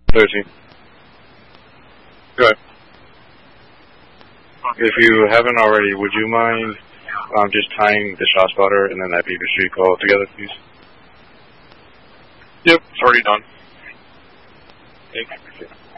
13. Go ahead. If you haven't already, would you mind just tying the shot spotter and then that Beaver Street call together, please? Yep, it's already done. Thank you.